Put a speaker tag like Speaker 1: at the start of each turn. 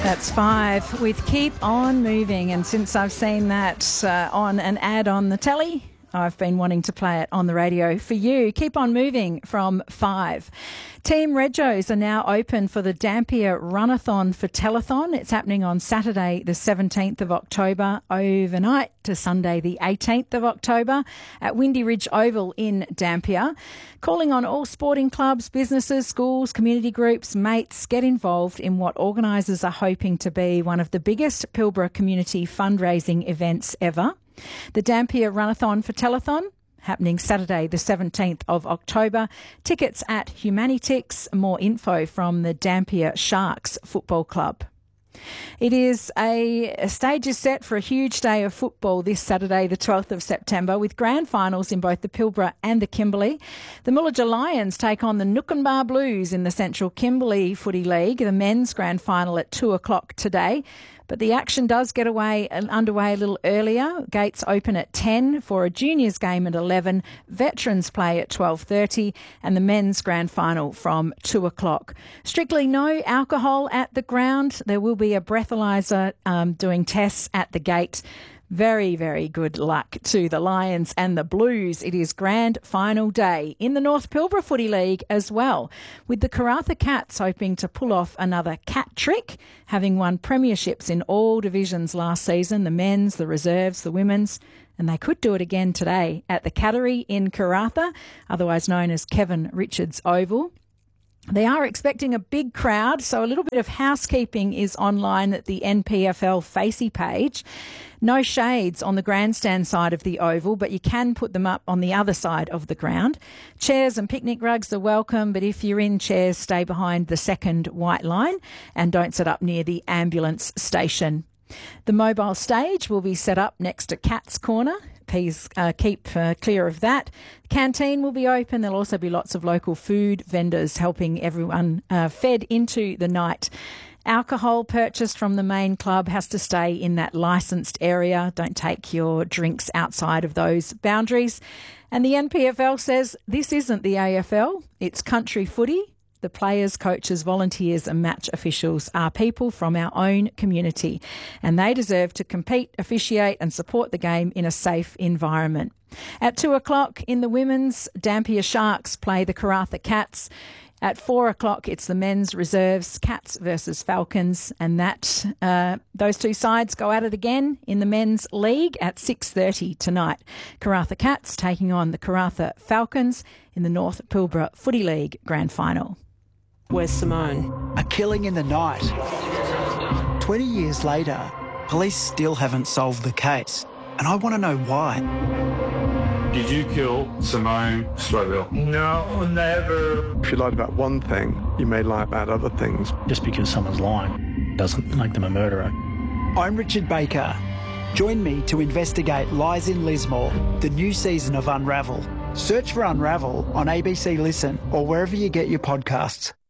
Speaker 1: That's Five with Keep On Moving. And since I've seen that on an ad on the telly, I've been wanting to play it on the radio for you. Keep On Moving from Five. Team Regos are now open for the Dampier Runathon for Telethon. It's happening on Saturday the 17th of October overnight to Sunday the 18th of October at Windy Ridge Oval in Dampier. Calling on all sporting clubs, businesses, schools, community groups, mates, get involved in what organisers are hoping to be one of the biggest Pilbara community fundraising events ever. The Dampier Runathon for Telethon, happening Saturday the 17th of October. Tickets at Humanitix. More info from the Dampier Sharks Football Club. It is a stage is set for a huge day of football this Saturday, the 12th of September, with grand finals in both the Pilbara and the Kimberley. The Mullaja Lions take on the Nookanbar Blues in the Central Kimberley Footy League, the men's grand final at 2 o'clock today. But the action does get underway a little earlier. Gates open at 10 for a juniors game at 11. Veterans play at 12:30 and the men's grand final from 2 o'clock. Strictly no alcohol at the ground. There will be a breathalyser doing tests at the gate. Very, very good luck to the Lions and the Blues. It is grand final day in the North Pilbara Footy League as well, with the Karratha Cats hoping to pull off another cat trick, having won premierships in all divisions last season, the men's, the reserves, the women's, and they could do it again today at the Cattery in Karratha, otherwise known as Kevin Richards Oval. They are expecting a big crowd, so a little bit of housekeeping is online at the NPFL Facey page. No shades on the grandstand side of the oval, but you can put them up on the other side of the ground. Chairs and picnic rugs are welcome, but if you're in chairs, stay behind the second white line and don't sit up near the ambulance station. The mobile stage will be set up next to Cat's Corner. Please keep clear of that. The canteen will be open. There'll also be lots of local food vendors helping everyone fed into the night. Alcohol purchased from the main club has to stay in that licensed area. Don't take your drinks outside of those boundaries. And the NPFL says this isn't the AFL, it's country footy. The players, coaches, volunteers and match officials are people from our own community and they deserve to compete, officiate and support the game in a safe environment. At 2 o'clock in the women's, Dampier Sharks play the Karratha Cats. At 4 o'clock, it's the men's reserves, Cats versus Falcons, and those two sides go at it again in the men's league at 6:30 tonight. Karratha Cats taking on the Karratha Falcons in the North Pilbara Footy League Grand Final.
Speaker 2: Where's Simone?
Speaker 3: A killing in the night. 20 years later, police still haven't solved the case, and I want to know why.
Speaker 4: Did you kill Simone Stroville?
Speaker 5: No, never.
Speaker 6: If you lied about one thing, you may lie about other things.
Speaker 7: Just because someone's lying doesn't make them a murderer.
Speaker 3: I'm Richard Baker. Join me to investigate Lies in Lismore, the new season of Unravel. Search for Unravel on ABC Listen or wherever you get your podcasts.